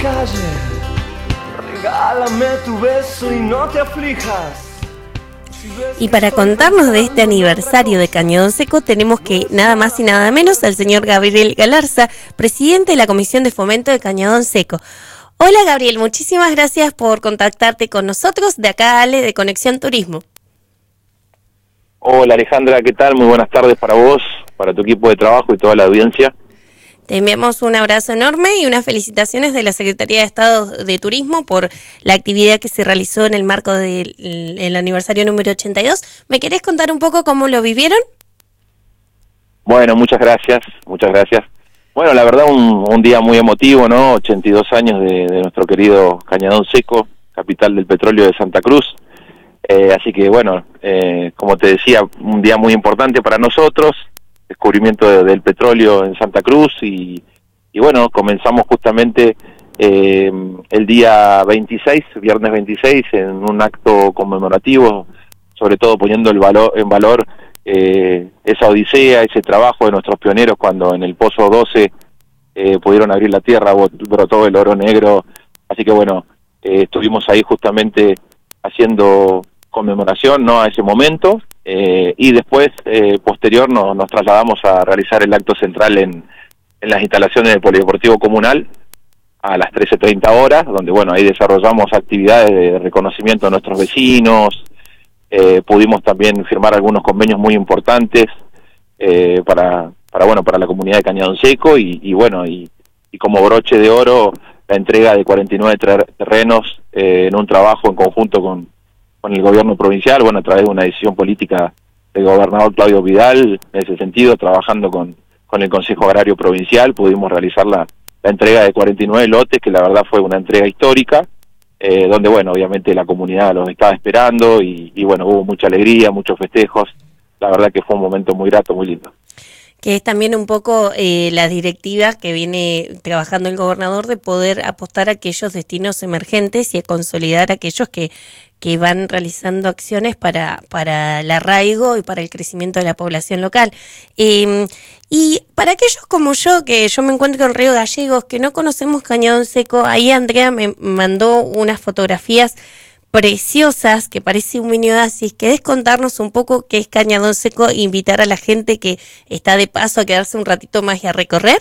calle, regálame tu beso y no te aflijas. Y para contarnos de este aniversario de Cañadón Seco tenemos que nada más y nada menos al señor Gabriel Galarza, presidente de la Comisión de Fomento de Cañadón Seco. Hola Gabriel, muchísimas gracias por contactarte con nosotros, de acá Ale de Conexión Turismo. Hola Alejandra, ¿qué tal? Muy buenas tardes para vos, para tu equipo de trabajo y toda la audiencia. Te enviamos un abrazo enorme y unas felicitaciones de la Secretaría de Estado de Turismo por la actividad que se realizó en el marco del aniversario número 82. ¿Me querés contar un poco cómo lo vivieron? Bueno, muchas gracias. Bueno, la verdad un día muy emotivo, ¿no? 82 años de nuestro querido Cañadón Seco, capital del petróleo de Santa Cruz. Así que bueno, como te decía, un día muy importante para nosotros, descubrimiento del petróleo en Santa Cruz y bueno, comenzamos justamente el día 26, viernes 26, en un acto conmemorativo, sobre todo poniendo en valor esa odisea, ese trabajo de nuestros pioneros cuando en el Pozo 12 pudieron abrir la tierra, brotó el oro negro, así que bueno, estuvimos ahí justamente haciendo conmemoración, ¿no?, a ese momento, y después, posterior, nos trasladamos a realizar el acto central en las instalaciones del Polideportivo Comunal a las 13:30 horas, donde bueno, ahí desarrollamos actividades de reconocimiento a nuestros vecinos, pudimos también firmar algunos convenios muy importantes para la comunidad de Cañadón Seco y como broche de oro la entrega de 49 terrenos en un trabajo en conjunto con el gobierno provincial, bueno, a través de una decisión política del gobernador Claudio Vidal, en ese sentido, trabajando con el Consejo Agrario Provincial, pudimos realizar la entrega de 49 lotes, que la verdad fue una entrega histórica, donde, bueno, obviamente la comunidad los estaba esperando y bueno, hubo mucha alegría, muchos festejos, la verdad que fue un momento muy grato, muy lindo. Que es también un poco la directiva que viene trabajando el gobernador de poder apostar a aquellos destinos emergentes y a consolidar aquellos que van realizando acciones para el arraigo y para el crecimiento de la población local. Y para aquellos como yo, que yo me encuentro en Río Gallegos, que no conocemos Cañadón Seco, ahí Andrea me mandó unas fotografías preciosas, que parece un mini oasis. ¿Querés contarnos un poco qué es Cañadón Seco e invitar a la gente que está de paso a quedarse un ratito más y a recorrer?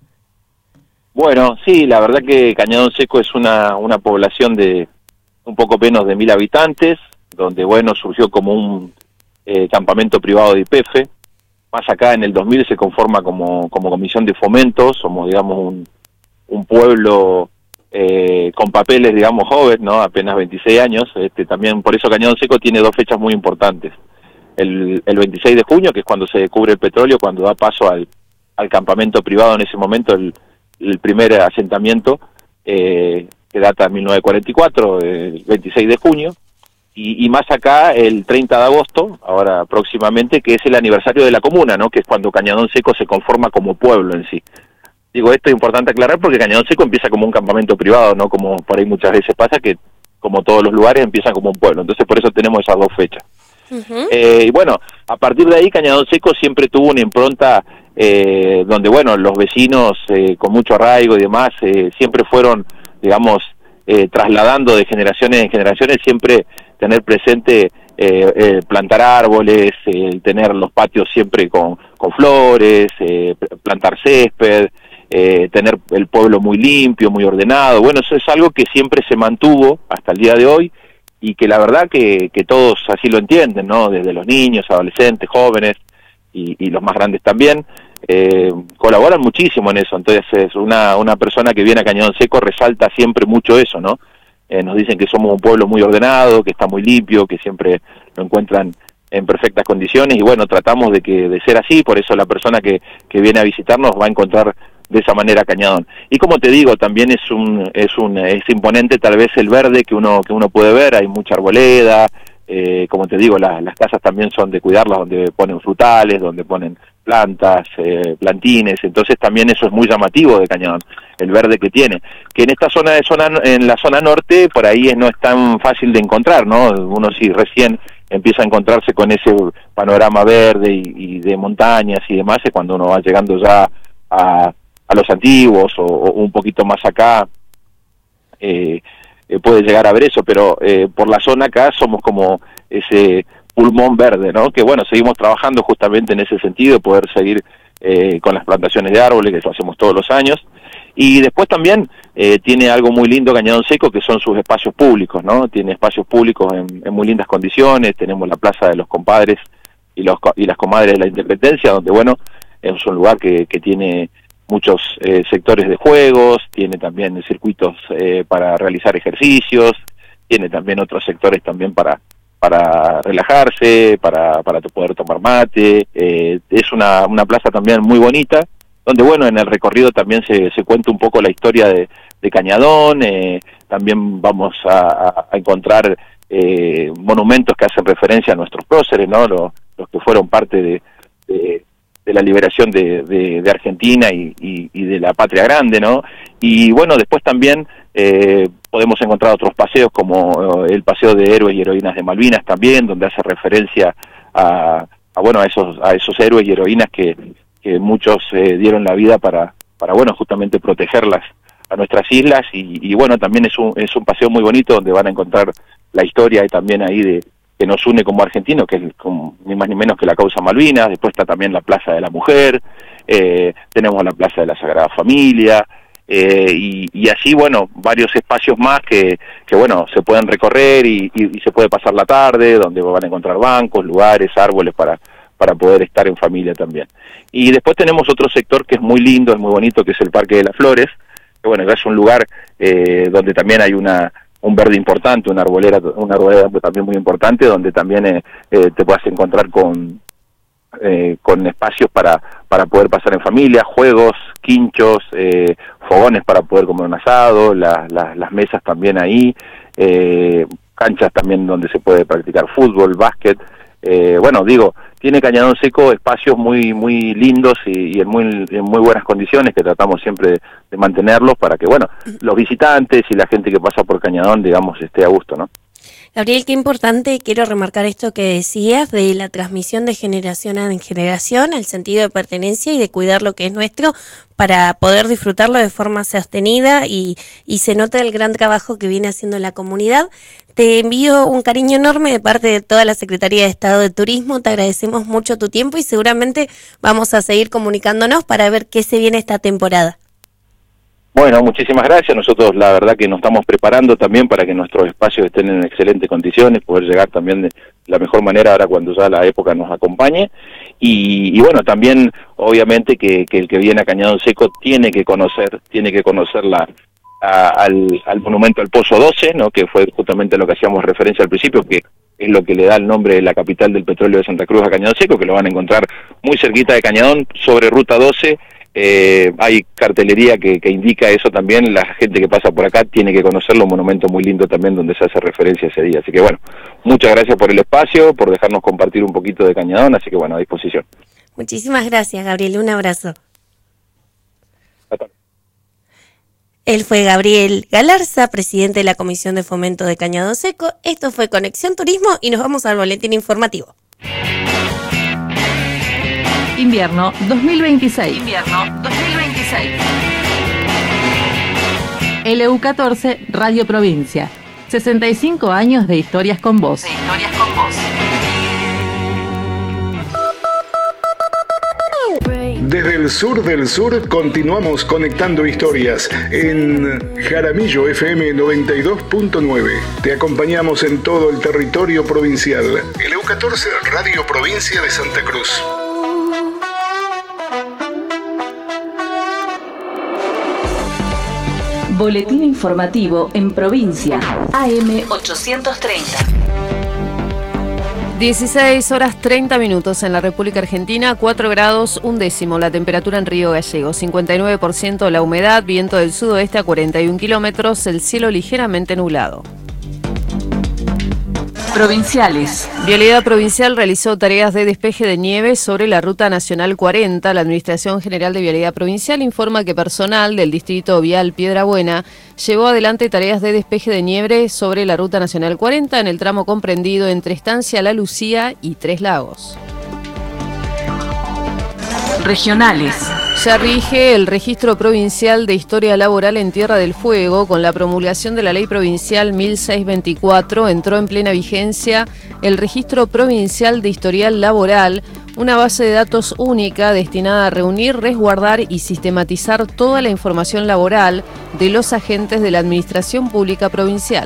Bueno, sí, la verdad que Cañadón Seco es una población de un poco menos de 1.000 habitantes, donde bueno, surgió como un campamento privado de YPF, más acá en el 2000 se conforma como comisión de fomento, somos digamos un pueblo con papeles, digamos, joven, ¿no? Apenas 26 años, también por eso Cañadón Seco tiene dos fechas muy importantes. El 26 de junio, que es cuando se descubre el petróleo, cuando da paso al campamento privado en ese momento, el primer asentamiento, que data de 1944, el 26 de junio, y más acá el 30 de agosto, ahora próximamente, que es el aniversario de la comuna, ¿no? Que es cuando Cañadón Seco se conforma como pueblo en sí. Digo, esto es importante aclarar porque Cañadón Seco empieza como un campamento privado, ¿no? Como por ahí muchas veces pasa, que como todos los lugares empiezan como un pueblo. Entonces por eso tenemos esas dos fechas. Uh-huh. Y bueno, a partir de ahí Cañadón Seco siempre tuvo una impronta donde, bueno, los vecinos con mucho arraigo y demás siempre fueron, digamos, trasladando de generaciones en generaciones, siempre tener presente plantar árboles, tener los patios siempre con flores, plantar césped, tener el pueblo muy limpio, muy ordenado. Bueno, eso es algo que siempre se mantuvo hasta el día de hoy y que la verdad que todos así lo entienden, ¿no? Desde los niños, adolescentes, jóvenes y los más grandes también, colaboran muchísimo en eso. Entonces es una persona que viene a Cañadón Seco resalta siempre mucho eso, ¿no? Nos dicen que somos un pueblo muy ordenado, que está muy limpio, que siempre lo encuentran en perfectas condiciones y bueno, tratamos de ser así, por eso la persona que viene a visitarnos va a encontrar de esa manera Cañadón. Y como te digo, también es imponente tal vez el verde que uno puede ver, hay mucha arboleda, como te digo, las casas también son de cuidarlas, donde ponen frutales, donde ponen plantas, plantines, entonces también eso es muy llamativo de Cañadón, el verde que tiene, que en esta en la zona norte, por ahí no es tan fácil de encontrar, ¿no? Uno sí recién empieza a encontrarse con ese panorama verde y de montañas y demás, es cuando uno va llegando ya a los antiguos o un poquito más acá, puede llegar a ver eso, pero por la zona acá somos como ese pulmón verde, ¿no? Que bueno, seguimos trabajando justamente en ese sentido, poder seguir con las plantaciones de árboles, que eso hacemos todos los años. Y después también tiene algo muy lindo Cañadón Seco, que son sus espacios públicos, ¿no? Tiene espacios públicos en muy lindas condiciones. Tenemos la Plaza de los Compadres y las Comadres de la Independencia, donde bueno, es un lugar que tiene muchos sectores de juegos, tiene también circuitos para realizar ejercicios, tiene también otros sectores también para relajarse, para poder tomar mate. Es una plaza también muy bonita, donde bueno, en el recorrido también se cuenta un poco la historia de Cañadón. También vamos a encontrar monumentos que hacen referencia a nuestros próceres, ¿no? Los que fueron parte de la liberación de Argentina y de la patria grande, ¿no? Y bueno, después también podemos encontrar otros paseos, como el paseo de héroes y heroínas de Malvinas también, donde hace referencia a esos héroes y heroínas que muchos dieron la vida para bueno, justamente protegerlas a nuestras islas. Y bueno, también es un paseo muy bonito, donde van a encontrar la historia y también ahí que nos une como argentinos, que es ni más ni menos que la causa Malvinas. Después está también la Plaza de la Mujer, tenemos la Plaza de la Sagrada Familia, y así, bueno, varios espacios más que bueno, se pueden recorrer y se puede pasar la tarde, donde van a encontrar bancos, lugares, árboles para poder estar en familia también. Y después tenemos otro sector que es muy lindo, es muy bonito, que es el Parque de las Flores, que bueno, es un lugar donde también hay un verde importante, una arboleda también muy importante, donde también te puedas encontrar con espacios para poder pasar en familia, juegos, quinchos, fogones para poder comer un asado, las mesas también ahí, canchas también donde se puede practicar fútbol, básquet. Bueno, digo, tiene Cañadón Seco espacios muy muy lindos y en muy buenas condiciones, que tratamos siempre de mantenerlos para que, bueno, los visitantes y la gente que pasa por Cañadón, digamos, esté a gusto, ¿no? Gabriel, qué importante, quiero remarcar esto que decías de la transmisión de generación en generación, el sentido de pertenencia y de cuidar lo que es nuestro para poder disfrutarlo de forma sostenida, y se nota el gran trabajo que viene haciendo la comunidad. Te envío un cariño enorme de parte de toda la Secretaría de Estado de Turismo, te agradecemos mucho tu tiempo y seguramente vamos a seguir comunicándonos para ver qué se viene esta temporada. Bueno, muchísimas gracias. Nosotros la verdad que nos estamos preparando también para que nuestros espacios estén en excelentes condiciones, poder llegar también de la mejor manera ahora cuando ya la época nos acompañe. Y bueno, también obviamente que el que viene a Cañadón Seco tiene que conocer al monumento al Pozo 12, ¿no? Que fue justamente lo que hacíamos referencia al principio, que es lo que le da el nombre de la capital del petróleo de Santa Cruz a Cañadón Seco, que lo van a encontrar muy cerquita de Cañadón, sobre Ruta 12. Hay cartelería que indica eso también. La gente que pasa por acá tiene que conocerlo, un monumento muy lindo también donde se hace referencia a ese día. Así que bueno, muchas gracias por el espacio, por dejarnos compartir un poquito de Cañadón, así que bueno, a disposición. Muchísimas gracias, Gabriel, un abrazo. Él fue Gabriel Galarza, presidente de la Comisión de Fomento de Cañadón Seco. Esto fue Conexión Turismo y nos vamos al boletín informativo. Invierno 2026. Invierno 2026. LU14 Radio Provincia. 65 años de historias con vos. Desde el sur del sur continuamos conectando historias en Jaramillo FM 92.9. Te acompañamos en todo el territorio provincial. LU14 Radio Provincia de Santa Cruz. Boletín informativo en provincia. AM 830. 16:30 en la República Argentina, 4 grados 1 décimo la temperatura en Río Gallegos, 59% la humedad, viento del sudoeste a 41 kilómetros, el cielo ligeramente nublado. Provinciales. Vialidad Provincial realizó tareas de despeje de nieve sobre la Ruta Nacional 40. La Administración General de Vialidad Provincial informa que personal del Distrito Vial Piedrabuena llevó adelante tareas de despeje de nieve sobre la Ruta Nacional 40 en el tramo comprendido entre Estancia La Lucía y Tres Lagos. Regionales. Ya rige el Registro Provincial de Historia Laboral en Tierra del Fuego. Con la promulgación de la Ley Provincial 1624 entró en plena vigencia el Registro Provincial de Historial Laboral, una base de datos única destinada a reunir, resguardar y sistematizar toda la información laboral de los agentes de la Administración Pública Provincial.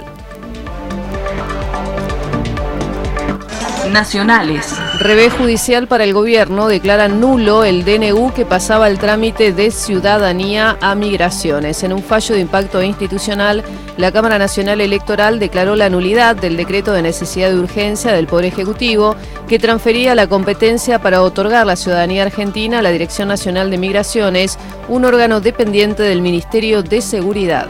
Nacionales. Revés judicial para el gobierno, declara nulo el DNU que pasaba el trámite de ciudadanía a migraciones. En un fallo de impacto institucional, la Cámara Nacional Electoral declaró la nulidad del decreto de necesidad de urgencia del Poder Ejecutivo que transfería la competencia para otorgar la ciudadanía argentina a la Dirección Nacional de Migraciones, un órgano dependiente del Ministerio de Seguridad.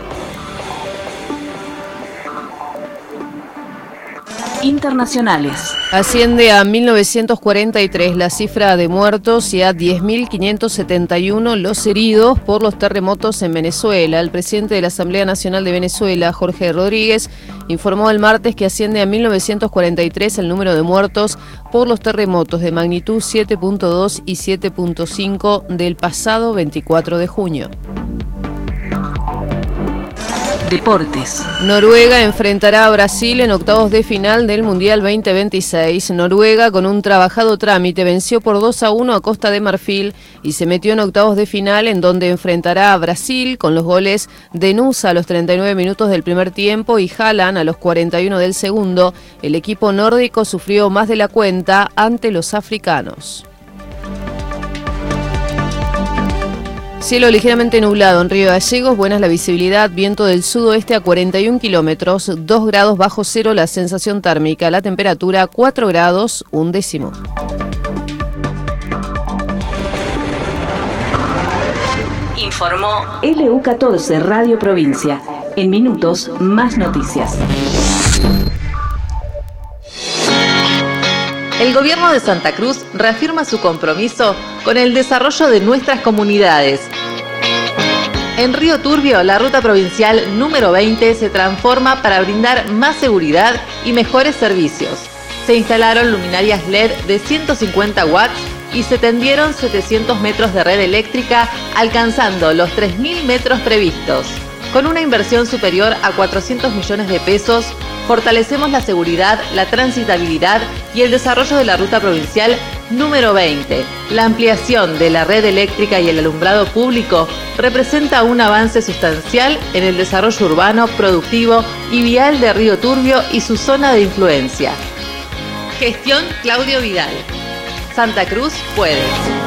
Internacionales. Asciende a 1943 la cifra de muertos y a 10.571 los heridos por los terremotos en Venezuela. El presidente de la Asamblea Nacional de Venezuela, Jorge Rodríguez, informó el martes que asciende a 1943 el número de muertos por los terremotos de magnitud 7.2 y 7.5 del pasado 24 de junio. Deportes. Noruega enfrentará a Brasil en octavos de final del Mundial 2026. Noruega, con un trabajado trámite, venció por 2-1 a Costa de Marfil y se metió en octavos de final, en donde enfrentará a Brasil con los goles de Nusa a los 39 minutos del primer tiempo y Haaland a los 41 del segundo. El equipo nórdico sufrió más de la cuenta ante los africanos. Cielo ligeramente nublado en Río Gallegos, buena es la visibilidad, viento del sudoeste a 41 kilómetros, 2 grados bajo cero la sensación térmica, la temperatura 4 grados, 1 décimo. Informó LU14 Radio Provincia. En minutos, más noticias. El gobierno de Santa Cruz reafirma su compromiso con el desarrollo de nuestras comunidades. En Río Turbio, la ruta provincial número 20 se transforma para brindar más seguridad y mejores servicios. Se instalaron luminarias LED de 150 watts y se tendieron 700 metros de red eléctrica, alcanzando los 3.000 metros previstos. Con una inversión superior a 400 millones de pesos, fortalecemos la seguridad, la transitabilidad y el desarrollo de la ruta provincial número 20. La ampliación de la red eléctrica y el alumbrado público representa un avance sustancial en el desarrollo urbano, productivo y vial de Río Turbio y su zona de influencia. Gestión Claudio Vidal. Santa Cruz puede.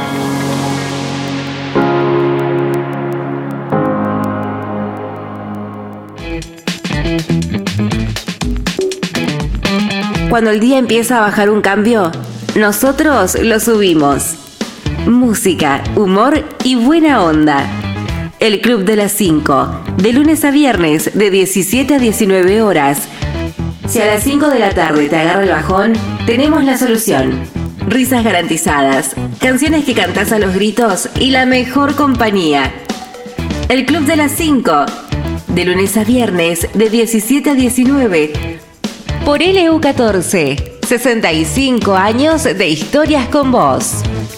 Cuando el día empieza a bajar un cambio, nosotros lo subimos. Música, humor y buena onda. El Club de las 5, de lunes a viernes, de 17 a 19 horas. Si a las 5 de la tarde te agarra el bajón, tenemos la solución. Risas garantizadas, canciones que cantás a los gritos y la mejor compañía. El Club de las 5, de lunes a viernes, de 17 a 19, por LU14, 65 años de historias con vos.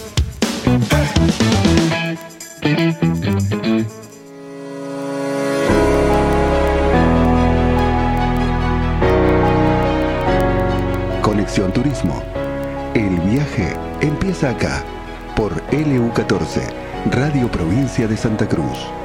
Conexión Turismo. El viaje empieza acá, por LU14, Radio Provincia de Santa Cruz.